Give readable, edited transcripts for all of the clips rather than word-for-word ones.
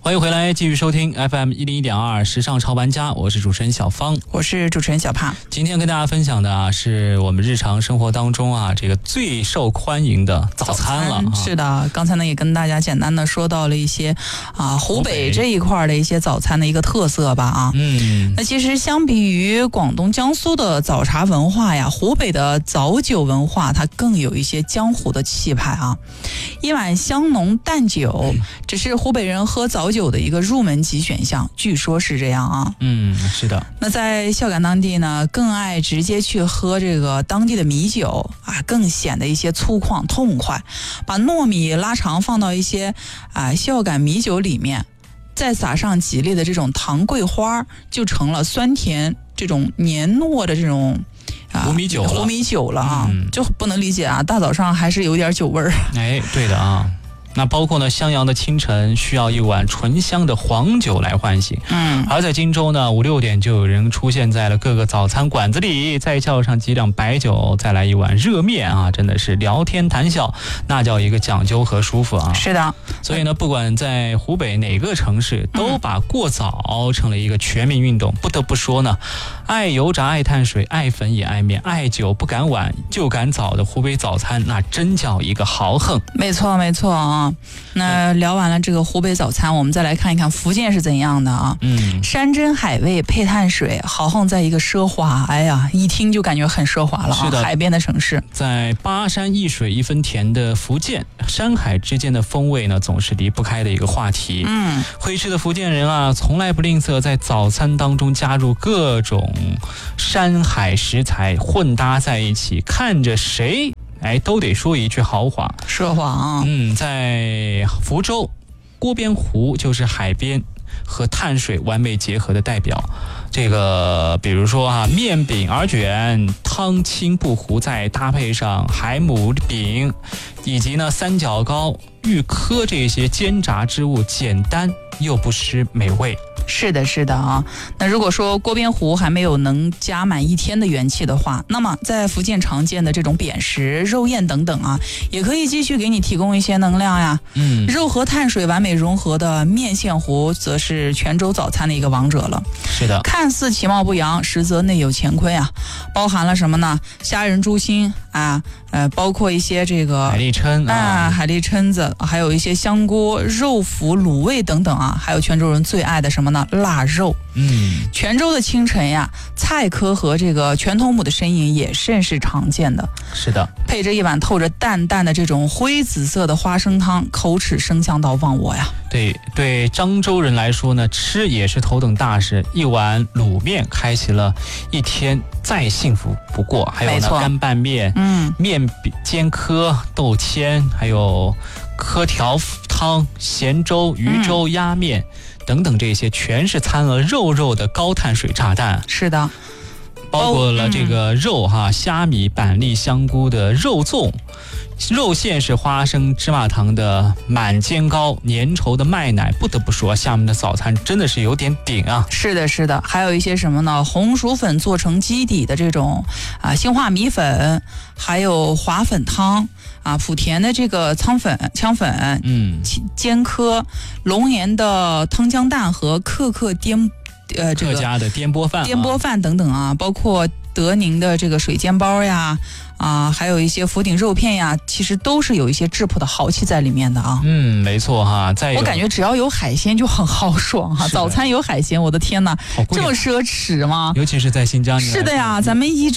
欢迎回来，继续收听 FM101.2时尚潮玩家，我是主持人小芳， 我是主持人小帕。 今天跟大家分享的是我们日常生活当中这个最受欢迎的早餐了。 是的，刚才呢也跟大家简单的说到了一些湖北这一块的一些早餐的一个特色吧那其实相比于广东、江苏的早茶文化呀，湖北的早酒文化它更有一些江湖的气派一碗香浓淡酒，只是湖北人喝早酒的一个入门级选项，据说是这样是的。 那在孝感当地呢，更爱直接去喝这个当地的米酒更显得一些粗犷痛快。把糯米拉长放到一些孝感米酒里面，再撒上几粒的这种糖桂花，就成了酸甜这种黏糯的这种湖米酒了就不能理解大早上还是有点酒味儿。 对的那包括呢，襄阳的清晨需要一碗醇香的黄酒来唤醒。而在荆州呢，5、6点就有人出现在了各个早餐馆子里，再叫上几两白酒，再来一碗热面真的是聊天谈笑，那叫一个讲究和舒服是的。 所以呢，不管在湖北哪个城市，都把过早成了一个全民运动。不得不说呢，爱油炸、爱碳水、爱粉也爱面、爱酒不敢晚就敢早的湖北早餐，那真叫一个豪横。 没错那聊完了这个湖北早餐，我们再来看一看福建是怎样的山珍海味配碳水，豪横在一个奢华，一听就感觉很奢华了是的， 海边的城市。 在巴山一水一分甜的福建，山海之间的风味呢，总是离不开的一个话题。会吃的福建人从来不吝啬在早餐当中加入各种山海食材混搭在一起，看着谁都得说一句豪华奢华在福州，锅边糊就是海边和碳水完美结合的代表。这个比如说面饼而卷，汤清不糊，再搭配上海母饼以及呢三角糕、玉科这些煎炸之物，简单又不失美味。 是的那如果说锅边糊还没有能加满一天的元气的话，那么在福建常见的这种扁食、肉燕等等也可以继续给你提供一些能量呀。肉和碳水完美融合的面线糊则是泉州早餐的一个王者了。 是的， 看似其貌不扬，实则内有乾坤包含了什么呢？虾仁猪心包括一些这个海蛎蛏海蛎蛏子，还有一些香锅、肉脯、卤味等等还有泉州人最爱的什么呢？腊肉。泉州的清晨菜科和这个全头母的身影也甚是常见的。 是的， 配着一碗透着淡淡的这种灰紫色的花生汤，口齿生香到忘我呀。 对漳州人来说呢，吃也是头等大事，一碗卤面开启了一天再幸福不过。还有呢，干拌面、面煎科、豆签，还有科条汤、咸粥、鱼粥、鸭面等等，这些全是掺了肉的高碳水炸弹。 是的， 包括了这个肉虾米、板栗、香菇的肉粽，肉馅是花生芝麻糖的满煎糕，粘稠的麦奶。不得不说，厦门的早餐真的是有点顶是的，还有一些什么呢？红薯粉做成基底的这种兴化米粉，还有滑粉汤莆田的这个枪粉、煎科、龙岩的汤浆蛋和客家的颠簸饭等等包括德宁的这个水煎包呀还有一些福鼎肉片呀，其实都是有一些质朴的豪气在里面的没错我感觉只要有海鲜就很豪爽早餐有海鲜，我的天哪，这么奢侈吗？ 尤其是在新疆。 是的呀，咱们一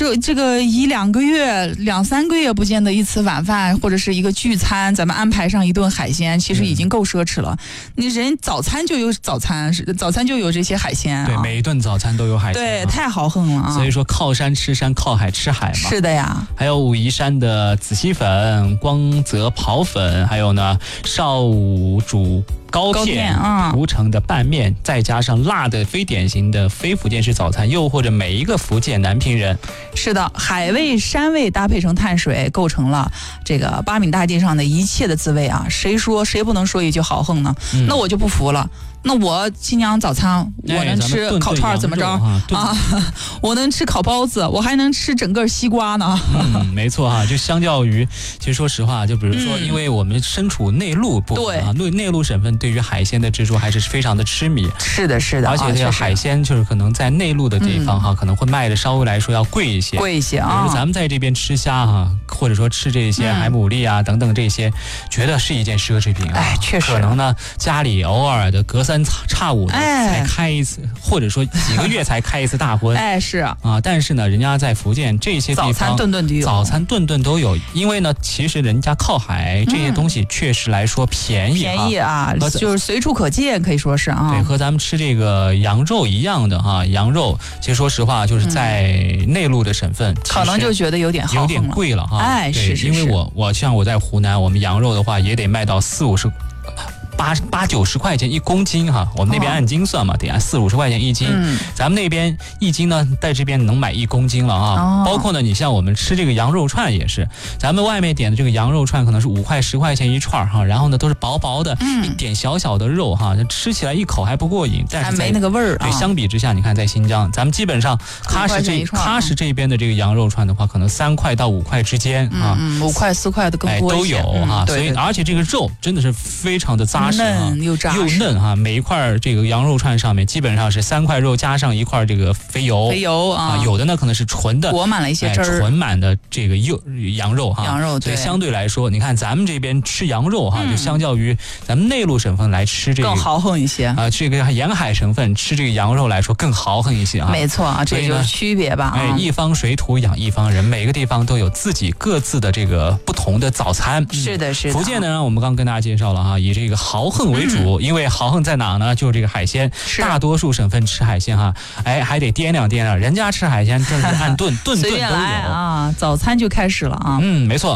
2个月、2-3个月不见的一次晚饭或者是一个聚餐，咱们安排上一顿海鲜，其实已经够奢侈了。你人早餐就有早餐就有这些海鲜对，每一顿早餐都有海鲜对，太豪横了所以说靠山吃山，靠海吃海嘛。 是的呀。 还有武夷山的紫溪粉、光泽刨粉，还有呢邵武煮糕片涂成的拌面，再加上辣的非典型的非福建式早餐，诱惑着每一个福建南平人。 是的，海味山味搭配成碳水，构成了这个八闽大街上的一切的滋味谁不能说一句豪横呢？那我就不服了。那我新疆早餐我能吃烤串怎么着我能吃烤包子，我还能吃整个西瓜呢。 没错就相较于，其实说实话，就比如说，因为我们身处内陆部分内陆省份对于海鲜的执着还是非常的痴迷。 是的，是的。 而且这个海鲜就是可能在内陆的地方哈，可能会卖的稍微来说要贵一些。 贵一些啊。 比如咱们在这边吃虾哈，或者说吃这些海牡蛎啊等等这些，觉得是一件奢侈品啊。 哎，确实。 可能呢，家里偶尔的隔三差五的才开一次，或者说几个月才开一次大荤。 哎，是啊。 但是呢，人家在福建这些地方， 早餐顿顿都有。 早餐顿顿都有，因为呢，其实人家靠海，这些东西确实来说便宜啊，就是随处可见，可以说是啊。 对，和咱们吃这个羊肉一样的哈，羊肉其实说实话，就是在内陆的省份， 可能就觉得有点贵了哈。 哎，是， 因为我像我在湖南，我们羊肉的话也得卖到80-90块钱1公斤哈，我们那边按斤算嘛，得按40-50块钱1斤。咱们那边1斤呢，在这边能买1公斤了啊。包括呢，你像我们吃这个羊肉串也是，咱们外面点的这个羊肉串可能是5块10块钱1串哈，然后呢都是薄薄的，一点小小的肉哈，吃起来一口还不过瘾，但是还没那个味儿。 对，相比之下，你看在新疆，咱们基本上喀什这边的这个羊肉串的话，可能3块到5块之间啊 ，5块4块的更多都有哈。所以而且这个肉真的是非常的扎实。 嫩又扎实， 又嫩哈！每一块这个羊肉串上面基本上是3块肉加上1块这个肥油啊，有的呢可能是纯的， 裹满了一些汁儿， 纯满的这个羊肉哈。 羊肉， 所以相对来说，你看咱们这边吃羊肉哈，就相较于咱们内陆省份来吃这个更豪横一些啊，这个沿海省份吃这个羊肉来说更豪横一些啊。 没错啊，这就是区别吧。 一方水土养一方人，每个地方都有自己各自的这个不同的早餐。 是的，是的。 福建呢，我们刚跟大家介绍了哈，以这个豪横为主，因为豪横在哪呢？就是这个海鲜，大多数省份吃海鲜哈，还得掂量掂量，人家吃海鲜真是按顿顿都有啊，早餐就开始了啊。 没错。